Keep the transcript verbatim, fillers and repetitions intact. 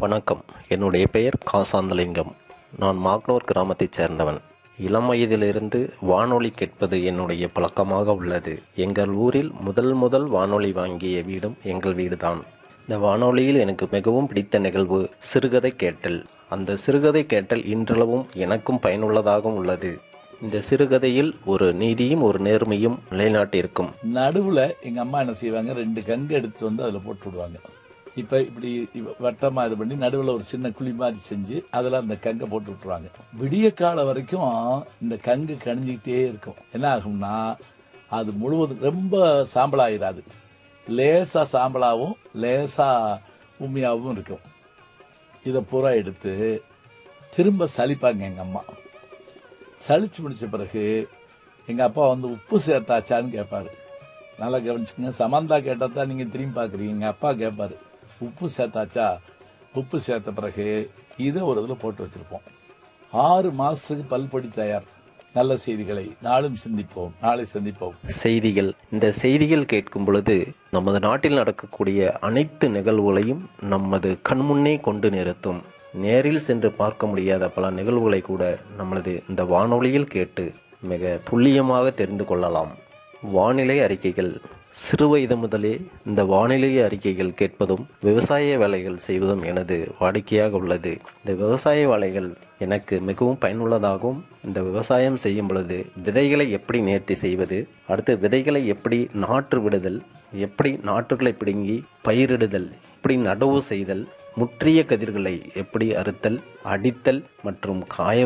வணக்கம். என்னுடைய பெயர் காசாந்தலிங்கம். நான் மாக்னூர் கிராமத்தைச் சேர்ந்தவன். இளம் வயதிலிருந்து வானொலி கேட்பது என்னுடைய பழக்கமாக உள்ளது. எங்கள் ஊரில் முதல் முதல் வானொலி வாங்கிய வீடும் எங்கள் வீடுதான். இந்த வானொலியில் எனக்கு மிகவும் பிடித்த நிகழ்வு சிறுகதை கேட்டல். அந்த சிறுகதை கேட்டல் இன்றளவும் எனக்கும் பயனுள்ளதாகவும் உள்ளது. இந்த சிறுகதையில் ஒரு நீதியும் ஒரு நேர்மையும் நிலைநாட்டியிருக்கும். நடுவில் எங்கள் அம்மா என்ன செய்வாங்க, ரெண்டு கங்கு எடுத்து வந்து அதில் போட்டு விடுவாங்க. இப்போ இப்படி வட்டமாக இது பண்ணி நடுவில் ஒரு சின்ன குழி மாதிரி செஞ்சு அதில் அந்த கங்கை போட்டு விட்டுருவாங்க. விடிய காலம் வரைக்கும் இந்த கங்கு கணிஞ்சிக்கிட்டே இருக்கும். என்ன ஆகும்னா, அது முழுவதும் ரொம்ப சாம்பலாயிராது, லேசாக சாம்பலாகவும் லேசாக உண்மையாகவும் இருக்கும். இதை பூரா எடுத்து திரும்ப சலிப்பாங்க எங்கள் அம்மா. சலிச்சு முடிச்ச பிறகு எங்கள் அப்பா வந்து உப்பு சேர்த்தாச்சான்னு கேட்பாரு. நல்லா கவனிச்சுக்கோங்க, சமந்தா கேட்டால் தான் நீங்கள் திரும்பி பார்க்குறீங்க. எங்கள் அப்பா கேட்பாரு, உப்பு சேர்த்தாச்சா? உப்பு சேர்த்த பிறகு இதை ஒரு இதில் போட்டு வச்சுருப்போம். ஆறு மாதத்துக்கு பல்பொடி தயார். நல்ல செய்திகளை நாளும் சிந்திப்போம், நாளை சந்திப்போம். செய்திகள். இந்த செய்திகள் கேட்கும் பொழுது நமது நாட்டில் நடக்கக்கூடிய அனைத்து நிகழ்வுகளையும் நமது கண்முன்னே கொண்டு நிறுத்தும். நேரில் சென்று பார்க்க முடியாத பல நிகழ்வுகளை கூட நம்மளது இந்த வானொலியில் கேட்டு மிக துல்லியமாக தெரிந்து கொள்ளலாம். வானிலை அறிக்கைகள். சிறுவயது முதலே இந்த வானிலை அறிக்கைகள் கேட்பதும் விவசாய வேலைகள் செய்வதும் எனது வாடிக்கையாக உள்ளது. இந்த விவசாய வேலைகள் எனக்கு மிகவும் பயனுள்ளதாகவும், இந்த விவசாயம் செய்யும் பொழுது விதைகளை எப்படி நேர்த்தி செய்வது, அடுத்து விதைகளை எப்படி நாற்று விடுதல், எப்படி நாற்றுகளை பிடுங்கி பயிரிடுதல், எப்படி நடவு செய்தல், முற்றிய கதிர்களை எப்படி அறுத்தல், அடித்தல் மற்றும் காய